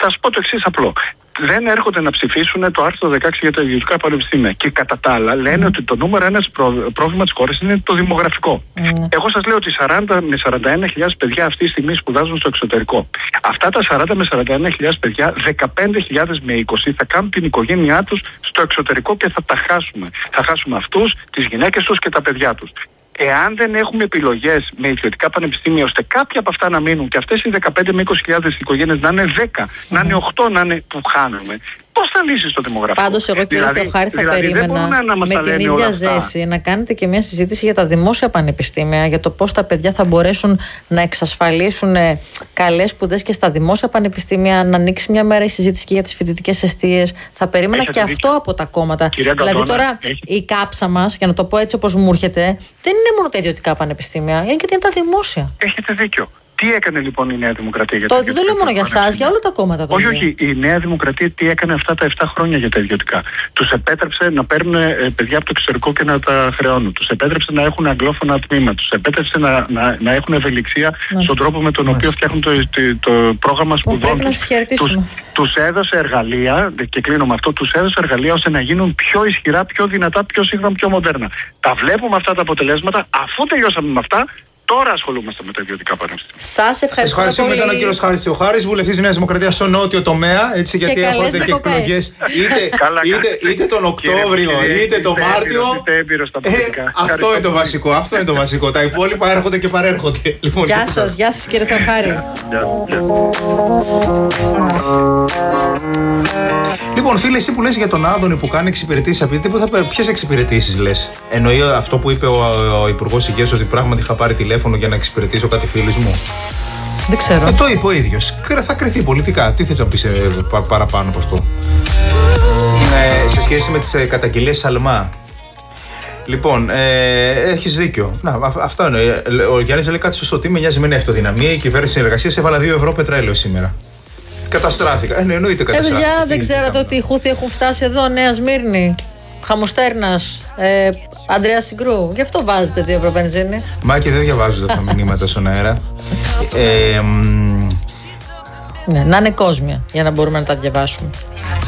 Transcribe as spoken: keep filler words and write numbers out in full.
Θα σου πω το εξής απλό. Δεν έρχονται να ψηφίσουν το άρθρο δεκαέξι για τα ιδιωτικά πανεπιστήμια. Και κατά τα άλλα λένε mm. ότι το νούμερο ένα πρόβλημα της χώρας είναι το δημογραφικό. Mm. Εγώ σας λέω ότι σαράντα με σαράντα ένα χιλιάδες παιδιά αυτή τη στιγμή σπουδάζουν στο εξωτερικό. Αυτά τα σαράντα με σαράντα ένα χιλιάδες παιδιά, δεκαπέντε χιλιάδες με είκοσι θα κάνουν την οικογένειά τους στο εξωτερικό και θα τα χάσουμε. Θα χάσουμε αυτούς, τις γυναίκες τους και τα παιδιά τους. Εάν δεν έχουμε επιλογές με ιδιωτικά πανεπιστήμια ώστε κάποια από αυτά να μείνουν και αυτές οι δεκαπέντε με είκοσι χιλιάδες οικογένειες να είναι δέκα, mm. να είναι οκτώ, να είναι που χάνουμε, πώς θα λύσεις το δημογραφικό? Πάντως εγώ κύριε δηλαδή, Θεοχάρη θα δηλαδή, περίμενα με την ίδια ζέση να κάνετε και μια συζήτηση για τα δημόσια πανεπιστήμια, για το πώς τα παιδιά θα μπορέσουν να εξασφαλίσουν καλές σπουδές και στα δημόσια πανεπιστήμια, να ανοίξει μια μέρα η συζήτηση και για τις φοιτητικές εστίες. Θα περίμενα Έχετε και δίκιο. αυτό από τα κόμματα. Κυρία δηλαδή Καντώνα, τώρα έχει... η κάψα μας, για να το πω έτσι όπως μου έρχεται, δεν είναι μόνο τα ιδιωτικά πανεπιστήμια, είναι και τα δημόσια. Έχετε δίκιο. Τι έκανε λοιπόν η Νέα Δημοκρατία για τα ιδιωτικά? Το δεν λέω μόνο για εσάς, για όλα τα κόμματα. Όχι, όχι. Η Νέα Δημοκρατία τι έκανε αυτά τα επτά χρόνια για τα ιδιωτικά? Τους επέτρεψε να παίρνουν ε, παιδιά από το εξωτερικό και να τα χρεώνουν. Τους επέτρεψε να έχουν αγγλόφωνα τμήμα. Τους επέτρεψε να, να, να έχουν ευελιξία ναι. στον τρόπο με τον ναι. οποίο φτιάχνουν το, το, το πρόγραμμα σπουδών τους. Τους, τους έδωσε εργαλεία, και κλείνω με αυτό, τους έδωσε εργαλεία ώστε να γίνουν πιο ισχυρά, πιο δυνατά, πιο σύγχρονα, πιο μοντέρνα. Τα βλέπουμε αυτά τα αποτελέσματα. Αφού τελειώσαμε με αυτά, τώρα ασχολούμαστε με τα ιδιωτικά πανεπιστήμια. Σας ευχαριστώ. Ευχαριστούμε τον κύριο Χάρης Θεοχάρης, βουλευτής της Νέας Δημοκρατίας στο νότιο τομέα. Έτσι, και γιατί έρχονται και εκλογές είτε, είτε, είτε τον Οκτώβριο είτε τον Μάρτιο. Ε, αυτό είναι το βασικό. Αυτό είναι το βασικό. Τα υπόλοιπα έρχονται και παρέρχονται. Λοιπόν, γεια σας, γεια σας κύριε Θεοχάρη. Λοιπόν, φίλε, εσύ που λες για τον Άδωνη που κάνει εξυπηρετήσεις, ποιες εξυπηρετήσεις λες? Εννοεί αυτό που είπε ο, ο Υπουργός Υγείας, ότι πράγματι είχα πάρει τηλέφωνο για να εξυπηρετήσω κάτι φίλους μου? Δεν ξέρω. Ε, το είπε ο ίδιος. Θα κρυθεί πολιτικά. Τι θες να πεις ε, πα, παραπάνω από αυτό? Ε, σε σχέση με τις ε, καταγγελίες Σαλμά. Λοιπόν, ε, έχεις δίκιο. Να, α, αυτό είναι. Ο Γιάννης λέει κάτι σωστό. Τι με νοιάζει με είναι αυτοδυναμία. Η κυβέρνηση συνεργασίας έβαλα δύο ευρώ πετρέλαιο σήμερα. Καταστράφηκα. Ε, ναι, εννοείται καταστράφηκα. Ε, παιδιά, δεν ξέρατε ότι οι Χούθοι έχουν φτάσει εδώ, Νέα Σμύρνη, Χαμοστέρνας, ε, Ανδρέα Συγκρού. Γι' αυτό βάζετε δύο ευρώ βενζίνη. Μάκη, δεν διαβάζω τα μηνύματα στον αέρα. ε, ναι, να είναι κόσμια για να μπορούμε να τα διαβάσουμε.